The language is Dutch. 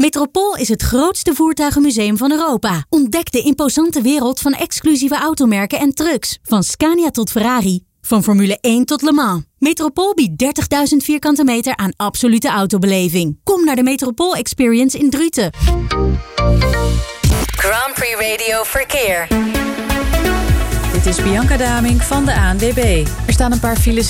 Metropool is het grootste voertuigenmuseum van Europa. Ontdek de imposante wereld van exclusieve automerken en trucks. Van Scania tot Ferrari. Van Formule 1 tot Le Mans. Metropool biedt 30.000 vierkante meter aan absolute autobeleving. Kom naar de Metropool Experience in Druten. Grand Prix Radio Verkeer. Dit is Bianca Damink van de ANWB. Er staan een paar files